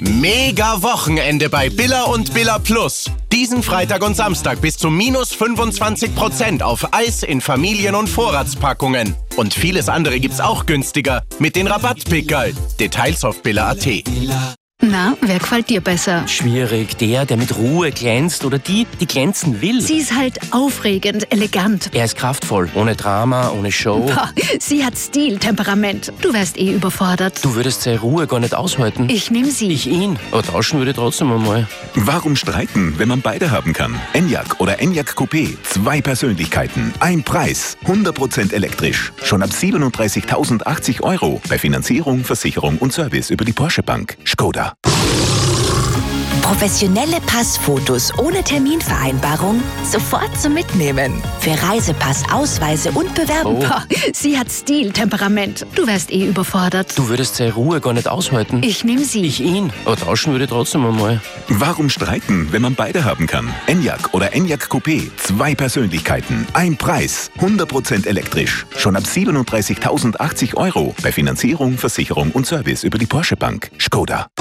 Mega Wochenende bei Billa und Billa Plus. Diesen Freitag und Samstag bis zu minus 25% auf Eis in Familien- und Vorratspackungen. Und vieles andere gibt's auch günstiger mit den Rabattpickerl. Details auf billa.at. Na, wer gefällt dir besser? Schwierig. Der mit Ruhe glänzt oder die glänzen will. Sie ist halt aufregend, elegant. Er ist kraftvoll, ohne Drama, ohne Show. Boah, sie hat Stil, Temperament. Du wärst eh überfordert. Du würdest seine Ruhe gar nicht aushalten. Ich nehm sie. Ich ihn. Aber tauschen würde ich trotzdem einmal. Warum streiten, wenn man beide haben kann? Enyaq oder Enyaq Coupé. 2 Persönlichkeiten, ein Preis. 100% elektrisch. Schon ab 37.080 € bei Finanzierung, Versicherung und Service über die Porsche Bank. Skoda. Professionelle Passfotos ohne Terminvereinbarung sofort zum Mitnehmen. Für Reisepass, Ausweise und Bewerbung. Boah, sie hat Stil, Temperament. Du wärst eh überfordert. Du würdest seine Ruhe gar nicht aushalten. Ich nehm sie. Ich ihn. Aber tauschen würde ich trotzdem einmal. Warum streiten, wenn man beide haben kann? Enyaq oder Enyaq Coupé. 2 Persönlichkeiten, ein Preis. 100% elektrisch. Schon ab 37.080 € bei Finanzierung, Versicherung und Service über die Porsche Bank. Skoda.